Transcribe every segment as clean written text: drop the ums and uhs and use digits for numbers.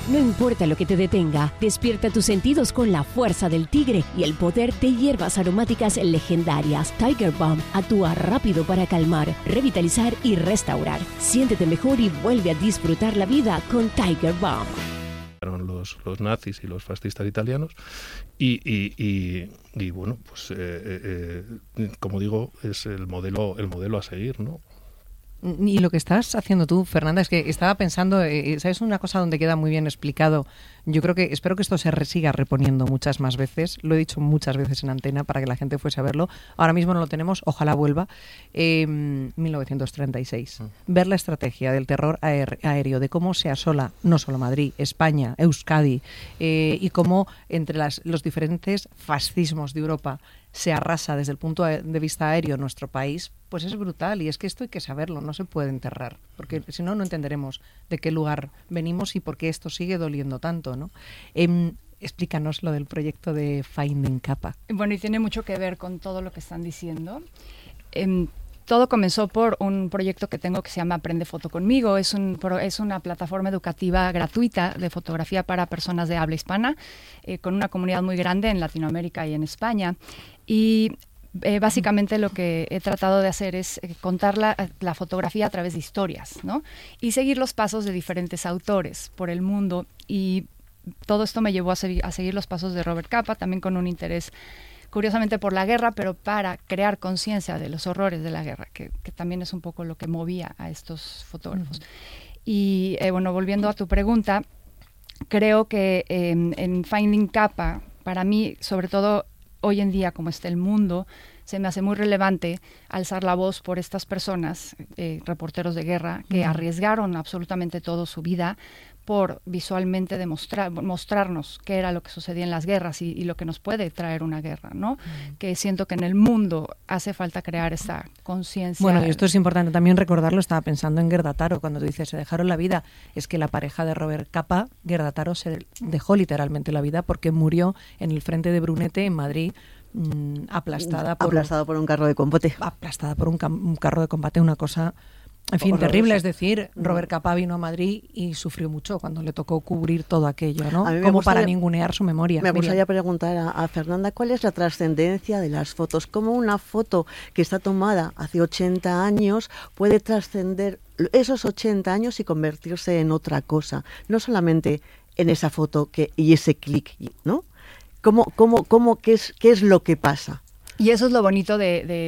No importa lo que te detenga, despierta tus sentidos con la fuerza del tigre y el poder de hierbas aromáticas legendarias. Tiger Balm actúa rápido para calmar, revitalizar y restaurar. Siéntete mejor y vuelve a disfrutar la vida con Tiger Balm. Los nazis y los fascistas italianos y bueno, pues como digo, es el modelo a seguir, ¿no? Y lo que estás haciendo tú, Fernanda, es que estaba pensando, ¿sabes una cosa donde queda muy bien explicado? Yo creo que, espero que esto se siga reponiendo muchas más veces, lo he dicho muchas veces en antena para que la gente fuese a verlo, ahora mismo no lo tenemos, ojalá vuelva, 1936. Ver la estrategia del terror aéreo, de cómo se asola no solo Madrid, España, Euskadi, y cómo entre los diferentes fascismos de Europa se arrasa desde el punto de vista aéreo nuestro país, pues es brutal. Y es que esto hay que saberlo, no se puede enterrar, porque si no, no entenderemos de qué lugar venimos y por qué esto sigue doliendo tanto, ¿no? Explícanos lo del proyecto de Finding Capa. Bueno, y tiene mucho que ver con todo lo que están diciendo. Todo comenzó por un proyecto que tengo que se llama Aprende Foto Conmigo. Es una plataforma educativa gratuita de fotografía para personas de habla hispana, con una comunidad muy grande en Latinoamérica y en España. Y básicamente lo que he tratado de hacer es contar la fotografía a través de historias, ¿no? Y seguir los pasos de diferentes autores por el mundo. Y todo esto me llevó a seguir los pasos de Robert Capa, también con un interés curiosamente por la guerra, pero para crear conciencia de los horrores de la guerra, que también es un poco lo que movía a estos fotógrafos. Y bueno, volviendo a tu pregunta, creo que en Finding Capa, para mí, sobre todo hoy en día, como está el mundo, se me hace muy relevante alzar la voz por estas personas, reporteros de guerra, que arriesgaron absolutamente toda su vida por visualmente mostrarnos qué era lo que sucedía en las guerras y lo que nos puede traer una guerra, ¿no? Que siento que en el mundo hace falta crear esa conciencia. Bueno, y esto es importante también recordarlo, estaba pensando en Gerda Taro, cuando tú dices se dejaron la vida, es que la pareja de Robert Capa, Gerda Taro, se dejó literalmente la vida porque murió en el frente de Brunete, en Madrid, aplastada por un carro de combate. Aplastada por un carro de combate, una cosa... En fin, terrible, es decir, Robert Capa vino a Madrid y sufrió mucho cuando le tocó cubrir todo aquello, ¿no? Como para ningunear su memoria. Me gustaría preguntar a Fernanda, ¿cuál es la trascendencia de las fotos? ¿Cómo una foto que está tomada hace 80 años puede trascender esos 80 años y convertirse en otra cosa? No solamente en esa foto y ese clic, ¿no? ¿Qué es lo que pasa? Y eso es lo bonito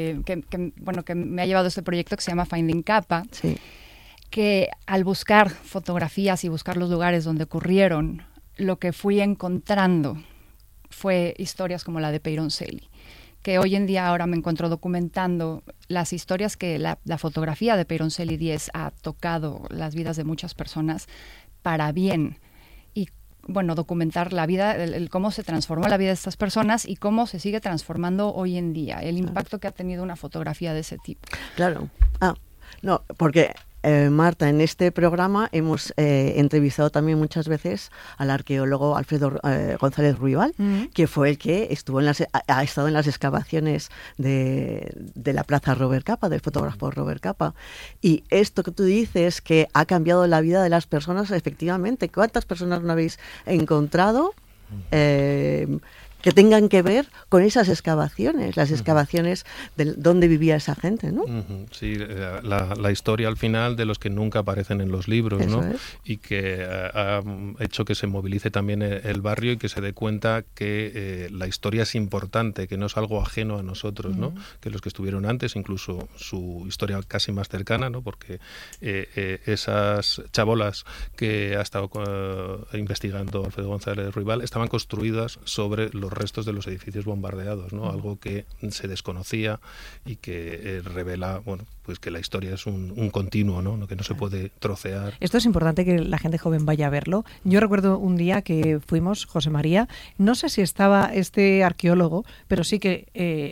que me ha llevado a este proyecto que se llama Finding Capa, sí. Que al buscar fotografías y buscar los lugares donde ocurrieron, lo que fui encontrando fue historias como la de Peyroncelli, que hoy en día ahora me encuentro documentando las historias que la fotografía de Peyroncelli 10 ha tocado las vidas de muchas personas para bien. Bueno, documentar la vida, cómo se transformó la vida de estas personas y cómo se sigue transformando hoy en día, el impacto que ha tenido una fotografía de ese tipo. Claro. No, porque Marta, en este programa hemos entrevistado también muchas veces al arqueólogo Alfredo González Ruibal, que fue el que ha estado en las excavaciones de la Plaza Robert Capa, del fotógrafo Robert Capa. Y esto que tú dices, que ha cambiado la vida de las personas, efectivamente, ¿cuántas personas no habéis encontrado que tengan que ver con esas excavaciones, las excavaciones de dónde vivía esa gente, ¿no? Sí, la historia al final de los que nunca aparecen en los libros, eso, ¿no? es. Y que ha hecho que se movilice también el barrio y que se dé cuenta que la historia es importante, que no es algo ajeno a nosotros, ¿no? Que los que estuvieron antes, incluso su historia casi más cercana, ¿no? Porque esas chabolas que ha estado investigando Alfredo González Ruibal estaban construidas sobre los restos de los edificios bombardeados, ¿no? Algo que se desconocía y que revela, bueno, pues que la historia es un continuo, ¿no? Que no se puede trocear. Esto es importante que la gente joven vaya a verlo. Yo recuerdo un día que fuimos, José María, no sé si estaba este arqueólogo, pero sí que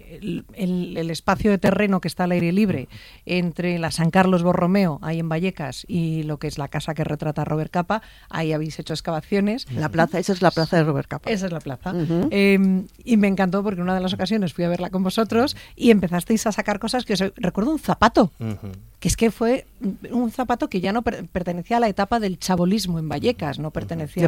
el espacio de terreno que está al aire libre entre la San Carlos Borromeo, ahí en Vallecas, y lo que es la casa que retrata Robert Capa, ahí habéis hecho excavaciones. La plaza, esa es la plaza de Robert Capa. Esa es la plaza. Y me encantó porque en una de las ocasiones fui a verla con vosotros y empezasteis a sacar cosas que recuerdo un zapato, que es que fue un zapato que ya no pertenecía a la etapa del chabolismo en Vallecas, no pertenecía